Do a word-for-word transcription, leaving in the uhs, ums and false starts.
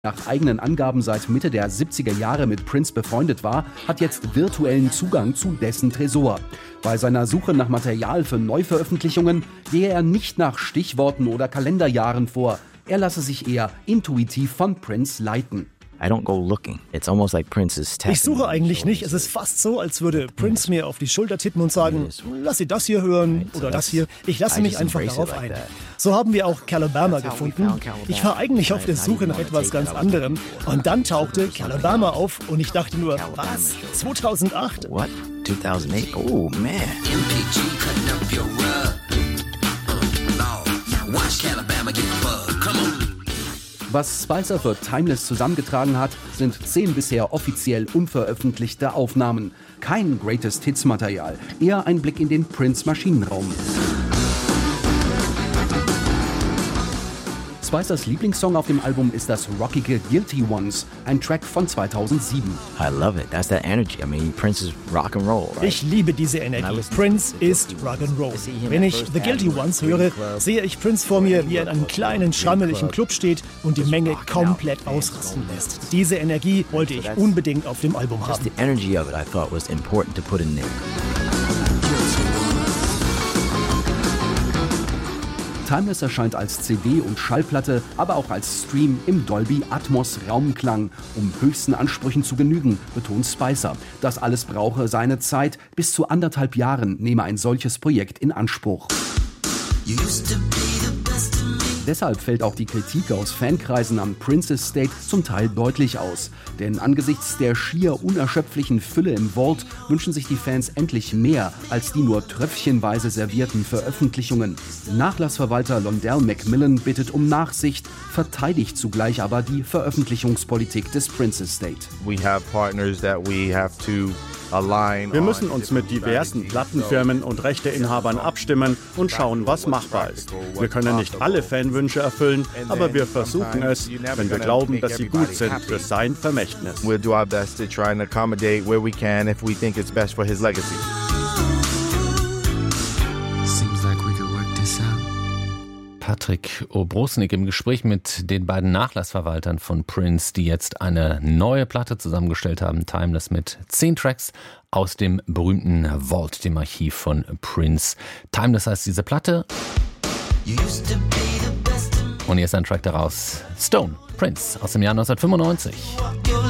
nach eigenen Angaben seit Mitte der siebziger Jahre mit Prince befreundet war, hat jetzt virtuellen Zugang zu dessen Tresor. Bei seiner Suche nach Material für Neuveröffentlichungen gehe er nicht nach Stichworten oder Kalenderjahren vor. Er lasse sich eher intuitiv von Prince leiten. I don't go looking. It's almost like Prince is tapping. Ich suche eigentlich nicht. Es ist fast so, als würde Prince mir auf die Schulter tippen und sagen, lass Sie das hier hören oder das hier. Ich lasse mich einfach darauf ein. So haben wir auch Calabama gefunden. Ich war eigentlich auf der Suche nach etwas ganz anderem. Und dann tauchte Calabama auf und ich dachte nur, was? zweitausendacht? What? zweitausendeight? Oh, man. M P G cutting up your rug. Uh, Lord, watch Calabama get bugged. Come on. Was Spicer für Timeless zusammengetragen hat, sind zehn bisher offiziell unveröffentlichte Aufnahmen. Kein Greatest-Hits-Material, eher ein Blick in den Prince-Maschinenraum. Spicers Lieblingssong auf dem Album ist das rockige Guilty Ones, ein Track von zweitausendsieben. I love it. That's that energy. I mean, Prince is rock and roll, right? Ich liebe diese Energie. Prince ist Rock'n'Roll. Wenn ich The Guilty Ones höre, sehe ich Prince vor mir, wie er in einem kleinen, schrammeligen Club steht und die Menge komplett ausrasten lässt. Diese Energie wollte ich unbedingt auf dem Album haben. The energy of it, I thought, was important to put in there. Timeless erscheint als C D und Schallplatte, aber auch als Stream im Dolby Atmos Raumklang, um höchsten Ansprüchen zu genügen, betont Spicer. Das alles brauche seine Zeit, bis zu anderthalb Jahren nehme ein solches Projekt in Anspruch. Deshalb fällt auch die Kritik aus Fankreisen am Prince's State zum Teil deutlich aus. Denn angesichts der schier unerschöpflichen Fülle im Vault wünschen sich die Fans endlich mehr als die nur tröpfchenweise servierten Veröffentlichungen. Nachlassverwalter Londell Macmillan bittet um Nachsicht, verteidigt zugleich aber die Veröffentlichungspolitik des Prince's State. We have partners that we have to Wir müssen uns mit diversen Plattenfirmen und Rechteinhabern abstimmen und schauen, was machbar ist. Wir können nicht alle Fanwünsche erfüllen, aber wir versuchen es, wenn wir glauben, dass sie gut sind für sein Vermächtnis. We'll do our best to try and accommodate where we can if we think it's best for his legacy. Patrick Obrosnik im Gespräch mit den beiden Nachlassverwaltern von Prince, die jetzt eine neue Platte zusammengestellt haben, Timeless, mit zehn Tracks aus dem berühmten Vault, dem Archiv von Prince. Timeless heißt diese Platte. Und hier ist ein Track daraus, Stone, Prince, aus dem Jahr neunzehnhundertfünfundneunzig.